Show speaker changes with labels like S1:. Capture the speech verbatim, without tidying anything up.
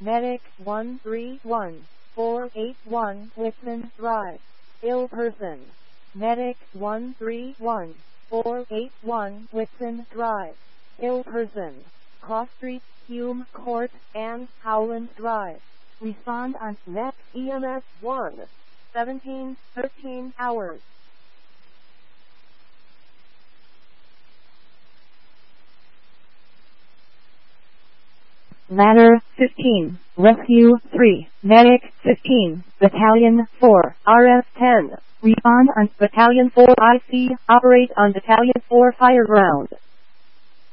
S1: Medic one three one, four eight one, Whitman Drive. Ill person. Medic one three one, four eight one, Whitman Drive. Ill person. Cross Street, Hume Court, and Howland Drive. Respond on Met E M S one, seventeen thirteen hours. Ladder fifteen, Rescue three, Medic fifteen, Battalion four, R F ten. Respond on Battalion four I C, operate on Battalion four Fire Ground.